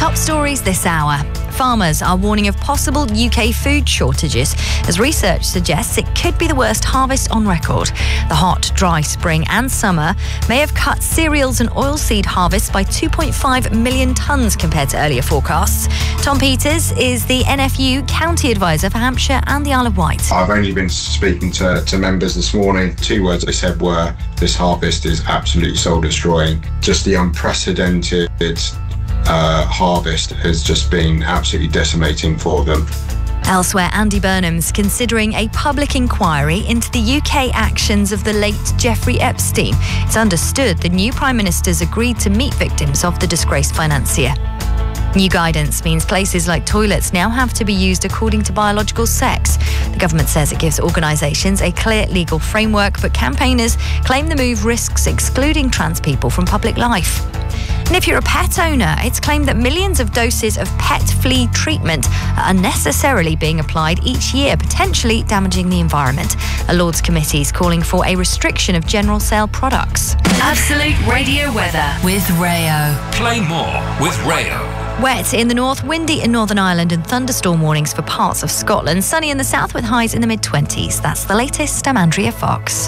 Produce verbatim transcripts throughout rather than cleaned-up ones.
top stories this hour. Farmers are warning of possible U K food shortages as research suggests it could be the worst harvest on record. The hot, dry spring and summer may have cut cereals and oilseed harvests by two point five million tonnes compared to earlier forecasts. Tom Peters is the N F U County Advisor for Hampshire and the Isle of Wight. I've only been speaking to, to members this morning. Two words they said were, this harvest is absolutely soul destroying. Just the unprecedented Uh, harvest has just been absolutely decimating for them. Elsewhere, Andy Burnham's considering a public inquiry into the U K actions of the late Jeffrey Epstein. It's understood the new Prime Minister's agreed to meet victims of the disgraced financier. New guidance means places like toilets now have to be used according to biological sex. The government says it gives organisations a clear legal framework, but campaigners claim the move risks excluding trans people from public life. And if you're a pet owner, it's claimed that millions of doses of pet flea treatment are unnecessarily being applied each year, potentially damaging the environment. A Lords committee is calling for a restriction of general sale products. Absolute Radio weather with Rayo. Play more with Rayo. Wet in the north, windy in Northern Ireland and thunderstorm warnings for parts of Scotland. Sunny in the south with highs in the mid-twenties. That's the latest. I'm Andrea Fox.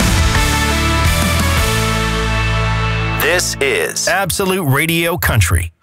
This is Absolute Radio Country.